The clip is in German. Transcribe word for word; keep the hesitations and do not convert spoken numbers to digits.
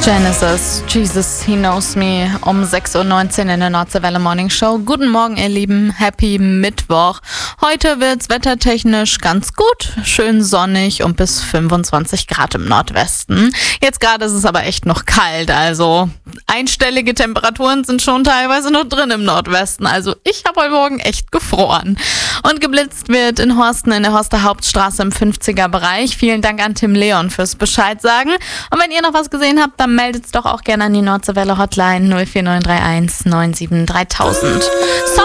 Genesis, Jesus, He Knows Me, um sechs Uhr neunzehn in der Nordseewelle Morning Show. Guten Morgen, ihr Lieben, happy Mittwoch. Heute wird's wettertechnisch ganz gut, schön sonnig und bis fünfundzwanzig Grad im Nordwesten. Jetzt gerade ist es aber echt noch kalt, also einstellige Temperaturen sind schon teilweise noch drin im Nordwesten. Also ich habe heute Morgen echt gefroren. Und geblitzt wird in Horsten in der Horster Hauptstraße im fünfziger Bereich. Vielen Dank an Tim Leon fürs Bescheid sagen. Und wenn ihr noch was gesehen habt, dann meldet's doch auch gerne an die Nordseewelle Hotline null vier neun drei eins neun sieben drei tausend.